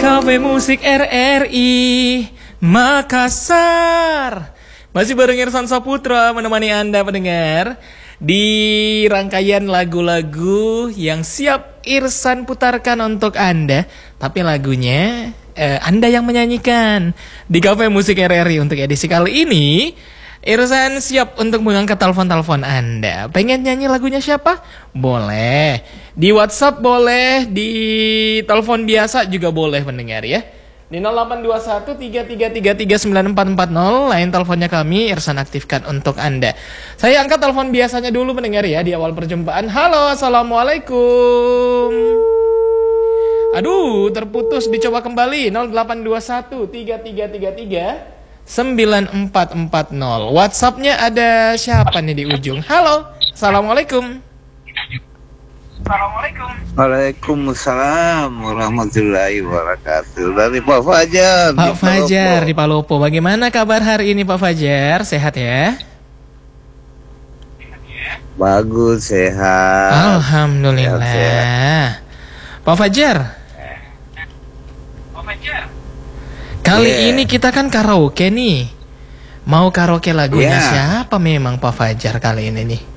Cafe Musik RRI Makassar. Masih bareng Irsan Saputra menemani Anda pendengar di rangkaian lagu-lagu yang siap Irsan putarkan untuk Anda. Tapi lagunya Anda yang menyanyikan di Cafe Musik RRI. Untuk edisi kali ini Irsan siap untuk mengangkat telepon-telepon Anda. Pengen nyanyi lagunya siapa? Boleh. Di WhatsApp boleh, di telepon biasa juga boleh pendengar ya. Di 0821-3333-9440 lain teleponnya kami Irsan aktifkan untuk Anda. Saya angkat telepon biasanya dulu pendengar ya di awal perjumpaan. Halo, assalamualaikum. Aduh, terputus, dicoba kembali. 0821-3333-9440. WhatsAppnya ada siapa nih di ujung? Halo, assalamualaikum. Assalamualaikum. Waalaikumsalam warahmatullahi wabarakatuh. Dari Pak Fajar. Pak Fajar di Palopo. Bagaimana kabar hari ini Pak Fajar? Sehat ya? Bagus, sehat. Alhamdulillah. Sehat. Pak Fajar. Kali ini kita kan karaoke nih. Mau karaoke lagunya siapa memang Pak Fajar kali ini nih?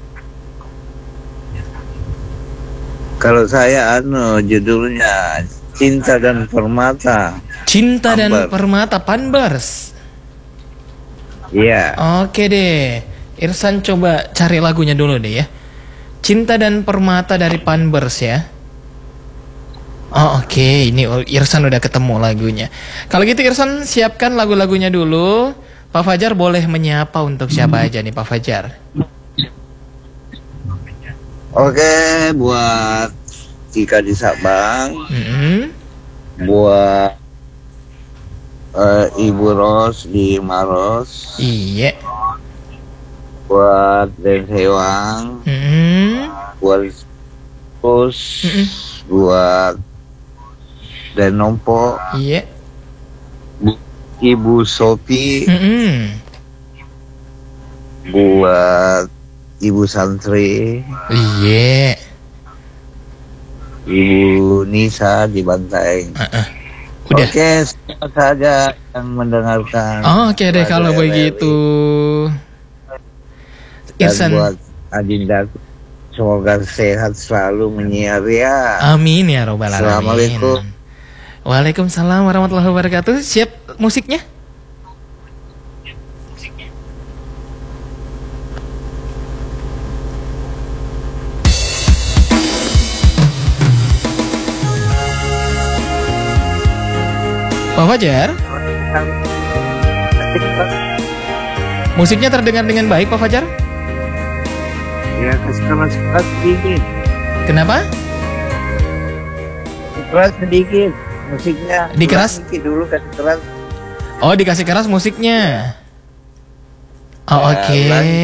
Kalau saya judulnya Cinta dan Permata. Cinta dan Permata Panbers. Iya. Oke deh. Irsan coba cari lagunya dulu deh ya. Cinta dan Permata dari Panbers ya. Oh oke, ini Irsan udah ketemu lagunya. Kalau gitu Irsan siapkan lagu-lagunya dulu. Pak Fajar boleh menyapa untuk siapa aja nih Pak Fajar? Oke, buat Cika di Sabang, buat Ibu Ros di Maros, iya, buat Den Hewang, buat Pus, buat Den Nompo, iya, Ibu Sopi, buat Ibu Santri, iya, Ibu Nisa di Bantai. Udah. Oke, semua saja yang mendengarkan. Oke deh kalau begitu. Irsan buat Adinda, semoga sehat selalu menyiar ya. Amin ya robbal alamin. Assalamualaikum. Waalaikumsalam warahmatullahi wabarakatuh. Siap musiknya? Pak Fajar, musiknya terdengar dengan baik Pak Fajar? Ya, keras sedikit. Kenapa? Keras sedikit musiknya. Dikeras? Dulu kan keras. Oh, dikasih keras musiknya. Oh, oke.